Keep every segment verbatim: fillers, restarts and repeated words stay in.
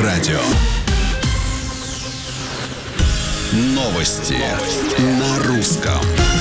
радио. Новости на русском.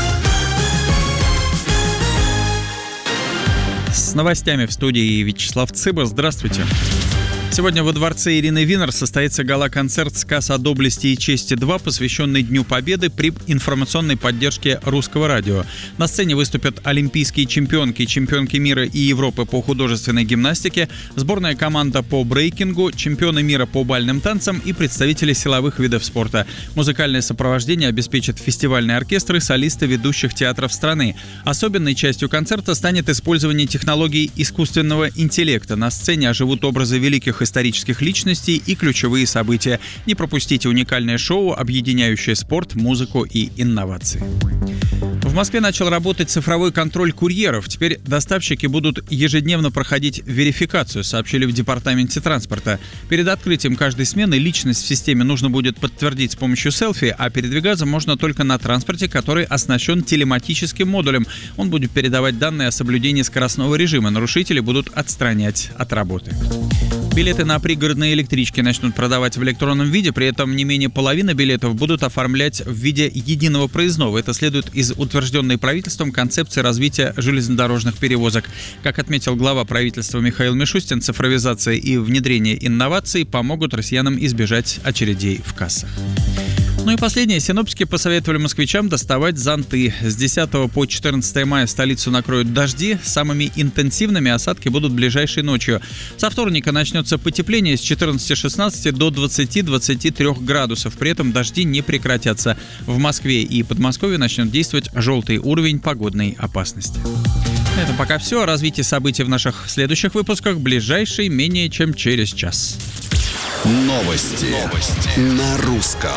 С новостями в студии Вячеслав Цыба. Здравствуйте. Сегодня во дворце Ирины Винер состоится гала-концерт «Сказ о доблести и чести-два», посвященный Дню Победы при информационной поддержке Русского радио. На сцене выступят олимпийские чемпионки и чемпионки мира и Европы по художественной гимнастике, сборная команда по брейкингу, чемпионы мира по бальным танцам и представители силовых видов спорта. Музыкальное сопровождение обеспечат фестивальные оркестры, солисты ведущих театров страны. Особенной частью концерта станет использование технологий искусственного интеллекта. На сцене оживут образы великих исторических личностей и ключевые события. Не пропустите уникальное шоу, объединяющее спорт, музыку и инновации. В Москве начал работать цифровой контроль курьеров. Теперь доставщики будут ежедневно проходить верификацию, сообщили в департаменте транспорта. Перед открытием каждой смены личность в системе нужно будет подтвердить с помощью селфи, а передвигаться можно только на транспорте, который оснащен телематическим модулем. Он будет передавать данные о соблюдении скоростного режима. Нарушители будут отстранять от работы. Билеты на пригородные электрички начнут продавать в электронном виде, при этом не менее половины билетов будут оформлять в виде единого проездного. Это следует из утвержденной правительством концепции развития железнодорожных перевозок. Как отметил глава правительства Михаил Мишустин, цифровизация и внедрение инноваций помогут россиянам избежать очередей в кассах. Ну и последнее. Синоптики посоветовали москвичам доставать зонты. С десятого по четырнадцатое мая столицу накроют дожди. Самыми интенсивными осадки будут ближайшей ночью. Со вторника начнется потепление с четырнадцати-шестнадцати до двадцати-двадцати трёх градусов. При этом дожди не прекратятся. В Москве и Подмосковье начнет действовать желтый уровень погодной опасности. Это пока все. О развитии событий в наших следующих выпусках. Ближайший менее чем через час. Новости, Новости. на русском.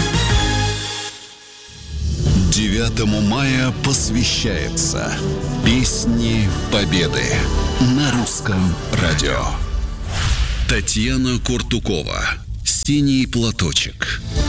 девятому мая посвящается Песни Победы на Русском радио. Татьяна Куртукова. «Синий платочек».